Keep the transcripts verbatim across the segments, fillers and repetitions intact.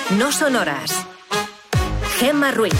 No son horas. Gemma Ruiz.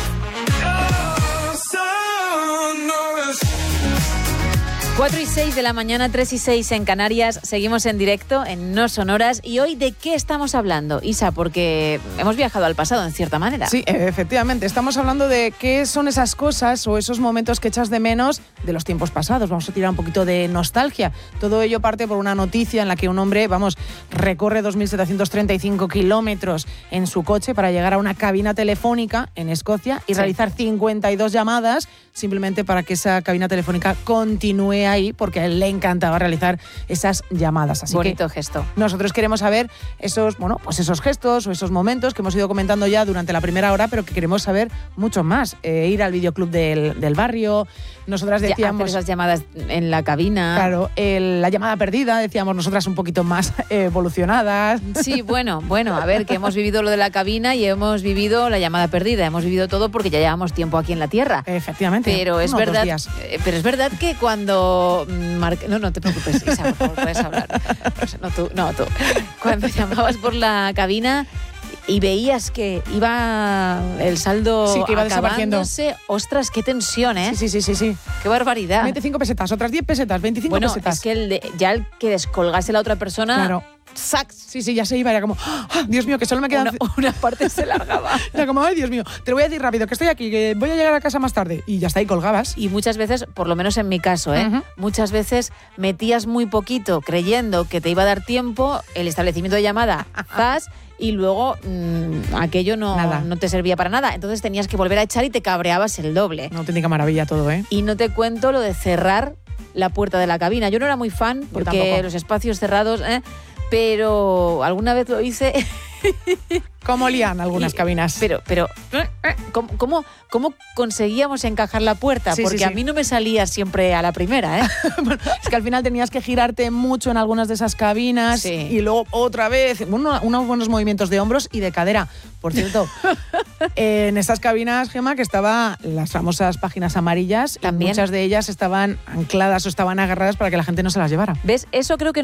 cuatro y seis de la mañana, tres y seis en Canarias. Seguimos en directo en No Son Horas. ¿Y hoy de qué estamos hablando, Isa? Porque hemos viajado al pasado, en cierta manera. Sí, efectivamente. Estamos hablando de qué son esas cosas o esos momentos que echas de menos de los tiempos pasados. Vamos a tirar un poquito de nostalgia. Todo ello parte por una noticia en la que un hombre, vamos, recorre dos mil setecientos treinta y cinco kilómetros en su coche para llegar a una cabina telefónica en Escocia y sí. realizar cincuenta y dos llamadas simplemente para que esa cabina telefónica continúe ahí, porque a él le encantaba realizar esas llamadas. Así Bonito que gesto. Nosotros queremos saber esos, bueno, pues esos gestos o esos momentos que hemos ido comentando ya durante la primera hora, pero que queremos saber mucho más. Eh, ir al videoclub del, del barrio. Nosotras decíamos... Ya, hacer esas llamadas en la cabina. Claro, el, la llamada perdida, decíamos nosotras un poquito más eh, evolucionadas. Sí, bueno, bueno, a ver, que hemos vivido lo de la cabina y hemos vivido la llamada perdida. Hemos vivido todo porque ya llevamos tiempo aquí en la Tierra. Efectivamente. Pero es Uno, verdad, eh, pero es verdad que cuando Mar... no, no te preocupes, Isa, por favor, puedes hablar. No tú, no tú. Cuando llamabas por la cabina y veías que iba el saldo sí, que iba acabándose, ostras, qué tensión, ¿eh? Sí, sí, sí, sí, sí. Qué barbaridad. veinticinco pesetas, otras diez pesetas, veinticinco bueno, pesetas. Es que el de, ya el que descolgase la otra persona... Claro. ¡Sac! Sí, sí, ya se iba, era como, ¡oh, Dios mío, que solo me quedan... Una, una parte se largaba. Era como, ay, Dios mío, te lo voy a decir rápido, que estoy aquí, que voy a llegar a casa más tarde. Y ya está, y colgabas. Y muchas veces, por lo menos en mi caso, ¿eh? Uh-huh. Muchas veces metías muy poquito creyendo que te iba a dar tiempo el establecimiento de llamada, zas, y luego mmm, aquello no, no te servía para nada. Entonces tenías que volver a echar y te cabreabas el doble. Una auténtica maravilla todo, ¿eh? Y no te cuento lo de cerrar la puerta de la cabina. Yo no era muy fan porque los espacios cerrados... ¿eh? Pero alguna vez lo hice. ¿Cómo lían algunas y, cabinas? Pero, pero ¿cómo, cómo, cómo conseguíamos encajar la puerta? Sí, Porque sí, sí. a mí no me salía siempre a la primera, ¿eh? Bueno, es que al final tenías que girarte mucho en algunas de esas cabinas sí. y luego otra vez, bueno, unos buenos movimientos de hombros y de cadera. Por cierto, en esas cabinas, Gemma, que estaban las famosas páginas amarillas, también muchas de ellas estaban ancladas o estaban agarradas para que la gente no se las llevara. ¿Ves? Eso creo que